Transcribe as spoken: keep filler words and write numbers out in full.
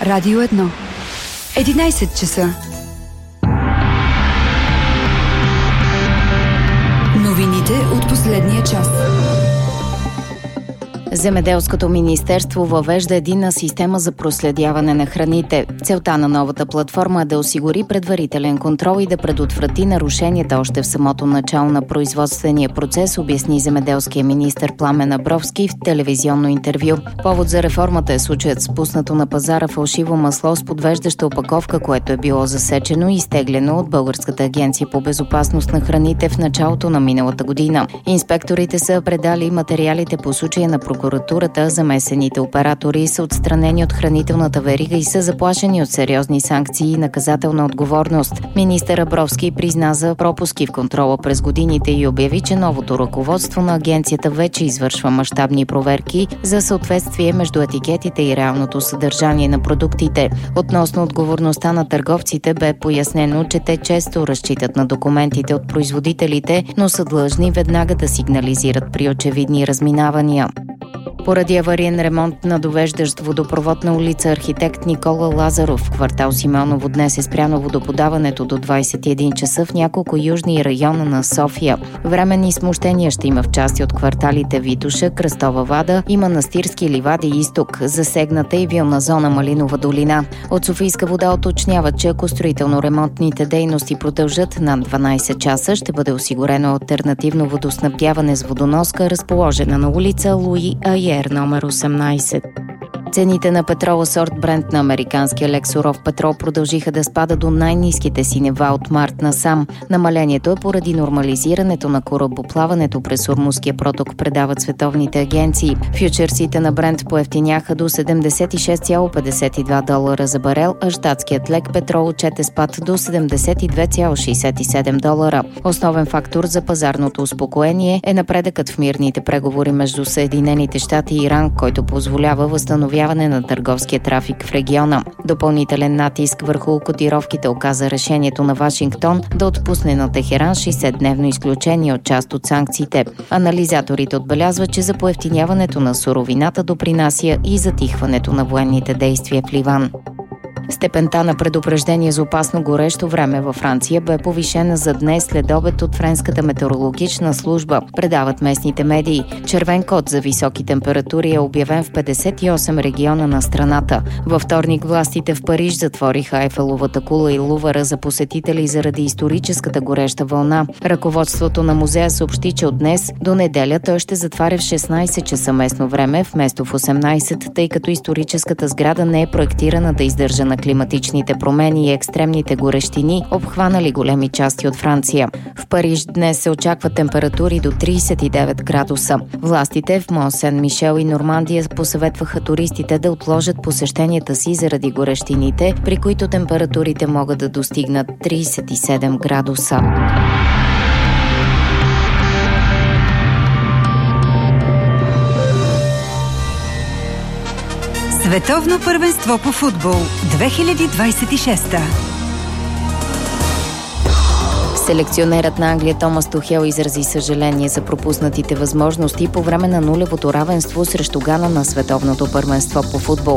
Радио едно. единайсет часа. Новините от последния час. Земеделското министерство въвежда единна система за проследяване на храните. Целта на новата платформа е да осигури предварителен контрол и да предотврати нарушенията още в самото начало на производствения процес, обясни земеделския министър Пламен Абровски в телевизионно интервю. Повод за реформата е случаят с пуснато на пазара фалшиво масло с подвеждаща опаковка, което е било засечено и изтеглено от Българската агенция по безопасност на храните в началото на миналата година. Инспекторите са предали материалите по случая на прокуратурата. Замесените оператори са отстранени от хранителната верига и са заплашени от сериозни санкции и наказателна отговорност. Министър Абровски призна за пропуски в контрола през годините и обяви, че новото ръководство на агенцията вече извършва мащабни проверки за съответствие между етикетите и реалното съдържание на продуктите. Относно отговорността на търговците бе пояснено, че те често разчитат на документите от производителите, но са длъжни веднага да сигнализират при очевидни разминавания. Поради авариен ремонт на довеждащ водопровод на улица Архитект Никола Лазаров в квартал Симеоново днес е спряно водоподаването до двайсет и един часа в няколко южни района на София. Временни смущения ще има в части от кварталите Витоша, Кръстова вада и Манастирски ливади изток. Засегната и вилна зона Малинова долина. От Софийска вода уточняват, че ако строително-ремонтните дейности продължат над дванайсет часа, ще бъде осигурено алтернативно водоснабдяване с водоноска, разположена на улица Луи Айер номер осемнайсет. Цените на петрола сорт Брент на американския лек суров петрол продължиха да спадат до най-ниските си нива от март насам. Намалението е поради нормализирането на корабоплаването през Ормузския проток, предават световните агенции. Фючерсите на Брент поевтиняха до седемдесет и шест цяло петдесет и два долара за барел, а щатският лек петрол отчете спад до седемдесет и две цяло шейсет и седем долара. Основен фактор за пазарното успокоение е напредъкът в мирните преговори между Съединените щати и Иран, който позволява възстановяване на търговския трафик в региона. Допълнителен натиск върху котировките оказа решението на Вашингтон да отпусне на Техеран шейсетдневно изключение от част от санкциите. Анализаторите отбелязват, че за поевтиняването на суровината допринася и затихването на военните действия в Ливан. Степента на предупреждение за опасно горещо време във Франция бе повишена за днес след обед от френската метеорологична служба, предават местните медии. Червен код за високи температури е обявен в петдесет и осем региона на страната. Във вторник властите в Париж затвориха Айфеловата кула и Лувъра за посетители заради историческата гореща вълна. Ръководството на музея съобщи, че от днес до неделя той ще затваря в шестнайсет часа местно време, вместо в осемнайсет, тъй като историческата сграда не е проектирана да издържа на климатичните промени и екстремните горещини, обхванали големи части от Франция. В Париж днес се очакват температури до трийсет и девет градуса. Властите в Мон Сен-Мишел и Нормандия посъветваха туристите да отложат посещенията си заради горещините, при които температурите могат да достигнат трийсет и седем градуса. Световно първенство по футбол две хиляди двайсет и шеста. Селекционерът на Англия Томас Тухел изрази съжаление за пропуснатите възможности по време на нулевото равенство срещу Гана на световното първенство по футбол.